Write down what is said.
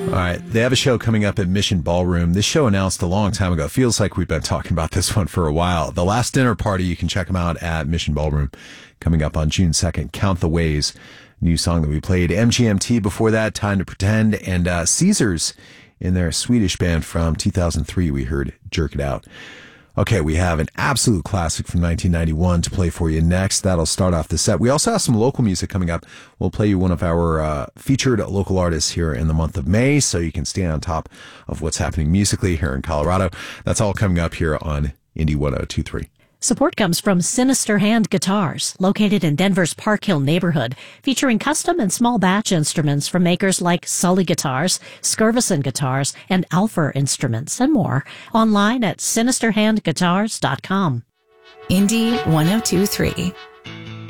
All right, they have a show coming up at Mission Ballroom. This show announced a long time ago. Feels like we've been talking about this one for a while. The Last Dinner Party, you can check them out at Mission Ballroom coming up on June 2nd. Count the Ways, new song that we played. MGMT before that, Time to Pretend, and Caesars in their Swedish band from 2003. We heard Jerk It Out. Okay, we have an absolute classic from 1991 to play for you next. That'll start off the set. We also have some local music coming up. We'll play you one of our featured local artists here in the month of May, so you can stay on top of what's happening musically here in Colorado. That's all coming up here on Indie 102.3. Support comes from Sinister Hand Guitars, located in Denver's Park Hill neighborhood, featuring custom and small batch instruments from makers like Sully Guitars, Skirvison Guitars, and Alpha Instruments, and more. Online at sinisterhandguitars.com. Indie 102.3.